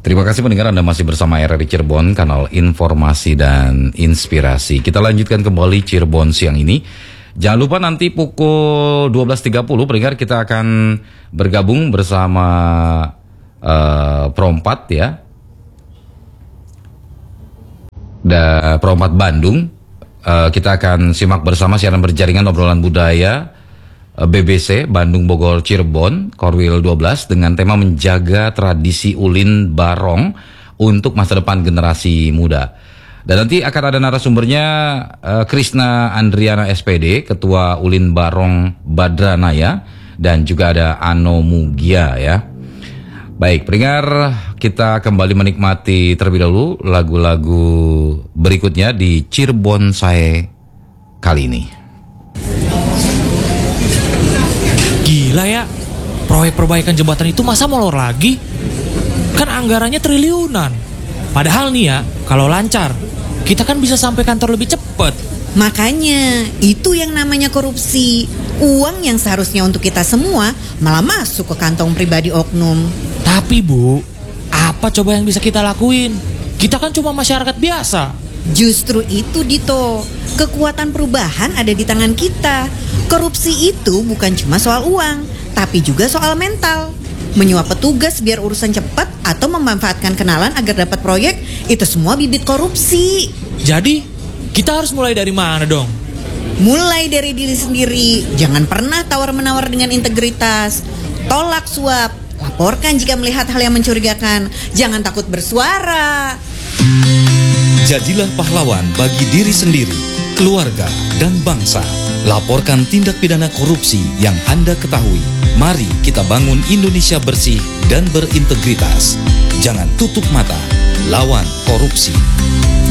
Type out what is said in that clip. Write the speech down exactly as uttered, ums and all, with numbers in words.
Terima kasih pendengar, Anda masih bersama R R I Cirebon, kanal informasi dan inspirasi. Kita lanjutkan kembali Cirebon siang ini. Jangan lupa nanti pukul dua belas tiga puluh pendengar kita akan bergabung bersama uh, Prompat ya. Da Prompat Bandung. Uh, kita akan simak bersama siaran berjaringan obrolan budaya B B C Bandung Bogor Cirebon Korwil dua belas dengan tema menjaga tradisi ulin barong untuk masa depan generasi muda. Dan nanti akan ada narasumbernya uh, Krisna Andriana S P D, Ketua Ulin Barong Badranaya, dan juga ada Ano Mugia ya. Baik, pendengar, kita kembali menikmati terlebih dahulu lagu-lagu berikutnya di Cirebon Saya kali ini. Gila ya, proyek perbaikan jembatan itu masa molor lagi? Kan anggarannya triliunan. Padahal nih ya, kalau lancar, kita kan bisa sampai kantor lebih cepat. Makanya, itu yang namanya korupsi. Uang yang seharusnya untuk kita semua malah masuk ke kantong pribadi oknum. Tapi Bu, apa coba yang bisa kita lakuin? Kita kan cuma masyarakat biasa. Justru itu Dito, kekuatan perubahan ada di tangan kita. Korupsi itu bukan cuma soal uang, tapi juga soal mental. Menyuap petugas biar urusan cepat atau memanfaatkan kenalan agar dapat proyek, itu semua bibit korupsi. Jadi, kita harus mulai dari mana dong? Mulai dari diri sendiri. Jangan pernah tawar-menawar dengan integritas. Tolak suap. Laporkan jika melihat hal yang mencurigakan. Jangan takut bersuara. Jadilah pahlawan bagi diri sendiri, keluarga, dan bangsa. Laporkan tindak pidana korupsi yang Anda ketahui. Mari kita bangun Indonesia bersih dan berintegritas. Jangan tutup mata, lawan korupsi.